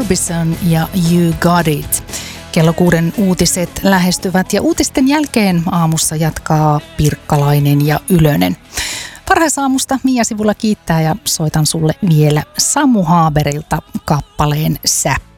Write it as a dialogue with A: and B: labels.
A: Orbison ja You Got It. Kello 6 uutiset lähestyvät ja uutisten jälkeen aamussa jatkaa Pirkkalainen ja Ylönen. Varhaisaamusta Mia sivulla kiittää ja soitan sulle vielä Samu Haaberilta kappaleen Sä.